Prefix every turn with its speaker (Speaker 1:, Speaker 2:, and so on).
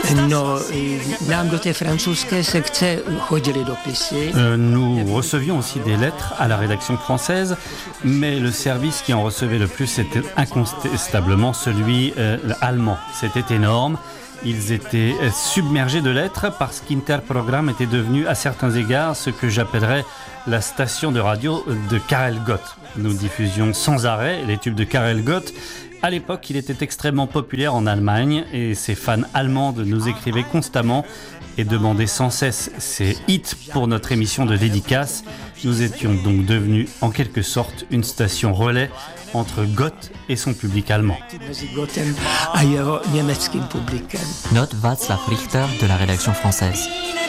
Speaker 1: No, nám do té francouzské sekce chodily dopisy.
Speaker 2: Nous recevions aussi des lettres à la rédaction française, mais le service qui en recevait le plus était incontestablement celui allemand. C'était énorme. Ils étaient submergés de lettres parce qu'Interprogramm était devenu à certains égards ce que j'appellerais la station de radio de Karel Gott. Nous diffusions sans arrêt les tubes de Karel Gott. À l'époque, il était extrêmement populaire en Allemagne et ses fans allemandes nous écrivaient constamment et demandaient sans cesse ses hits pour notre émission de dédicace. Nous étions donc devenus en quelque sorte une station relais entre Gott et son public allemand.
Speaker 3: Note Václav Richter de la rédaction française.